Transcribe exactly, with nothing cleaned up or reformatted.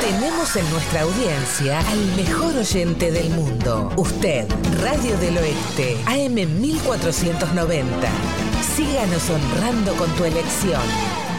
Tenemos en nuestra audiencia al mejor oyente del mundo. Usted, Radio del Oeste, A M mil cuatrocientos noventa. Síganos honrando con tu elección.